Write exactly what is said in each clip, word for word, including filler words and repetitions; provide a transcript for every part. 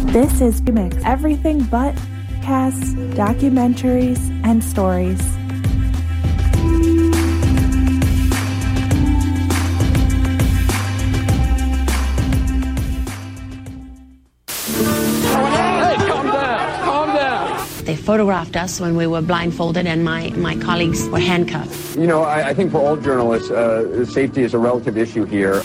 This is Remix, everything but casts, documentaries, and stories. They photographed us when we were blindfolded and my, my colleagues were handcuffed. You know, I, I think for all journalists, uh, safety is a relative issue here.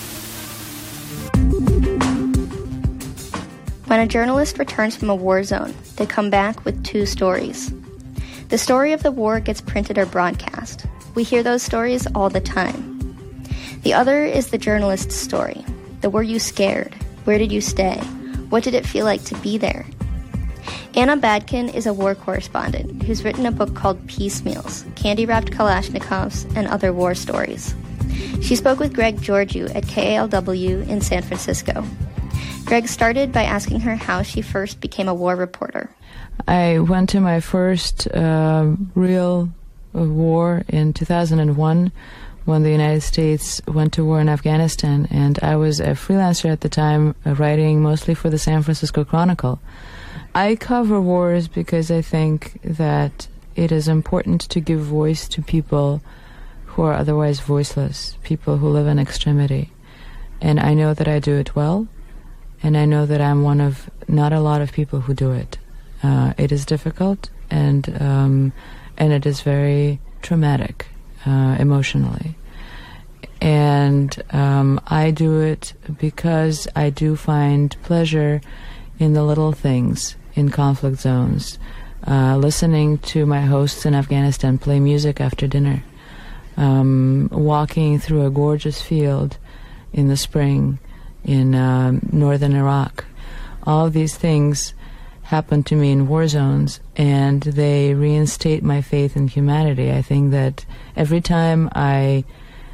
When a journalist returns from a war zone, they come back with two stories. The story of the war gets printed or broadcast. We hear those stories all the time. The other is the journalist's story. The were you scared? Where did you stay? What did it feel like to be there? Anna Badkin is a war correspondent who's written a book called Piecemeals, Candy-Wrapped Kalashnikovs and Other War Stories. She spoke with Greg Georgiou at K A L W in San Francisco. Greg started by asking her how she first became a war reporter. I went to my first uh, real uh, war in two thousand one when the United States went to war in Afghanistan, and I was a freelancer at the time, uh, writing mostly for the San Francisco Chronicle. I cover wars because I think that it is important to give voice to people who are otherwise voiceless, people who live in extremity. And I know that I do it well, and I know that I'm one of not a lot of people who do it. Uh, it is difficult, and um, and it is very traumatic uh, emotionally. And um, I do it because I do find pleasure in the little things in conflict zones, uh, listening to my hosts in Afghanistan play music after dinner, um, walking through a gorgeous field in the spring in uh, northern Iraq. All of these things happen to me in war zones, and they reinstate my faith in humanity. I think that every time I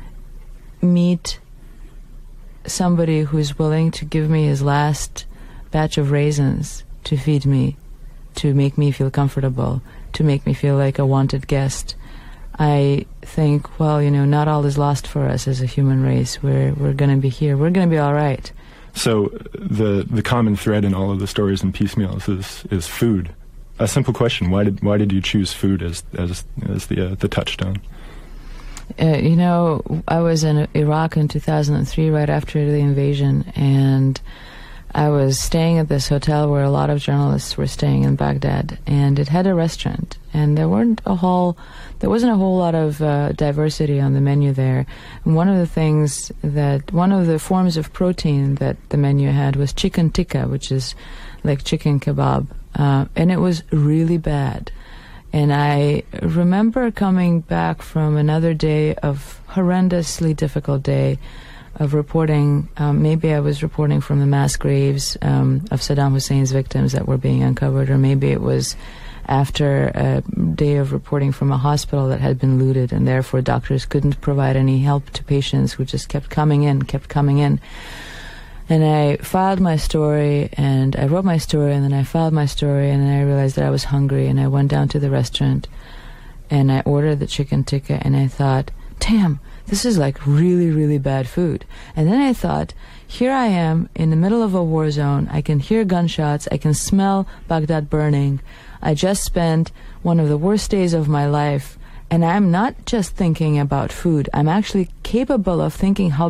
meet somebody who's willing to give me his last batch of raisins to feed me, to make me feel comfortable, to make me feel like a wanted guest, I think, well, you know, not all is lost for us as a human race. We're we're going to be here. We're going to be all right. So the the common thread in all of the stories in Piecemeals is is food. A simple question: Why did why did you choose food as as as the uh, the touchstone? Uh, you know, I was in Iraq in two thousand three, right after the invasion, and I was staying at this hotel where a lot of journalists were staying in Baghdad, and it had a restaurant, and there weren't a whole, there wasn't a whole lot of uh, diversity on the menu there. And one of the things that, one of the forms of protein that the menu had was chicken tikka, which is like chicken kebab, uh, and it was really bad. And I remember coming back from another day of horrendously difficult day of reporting. Um, maybe I was reporting from the mass graves um, of Saddam Hussein's victims that were being uncovered, or maybe it was after a day of reporting from a hospital that had been looted, and therefore doctors couldn't provide any help to patients who just kept coming in, kept coming in. And I filed my story, and I wrote my story, and then I filed my story, and then I realized that I was hungry, and I went down to the restaurant, and I ordered the chicken tikka, and I thought, damn, this is like really, really bad food. And then I thought, here I am in the middle of a war zone. I can hear gunshots. I can smell Baghdad burning. I just spent one of the worst days of my life, and I'm not just thinking about food. I'm actually capable of thinking how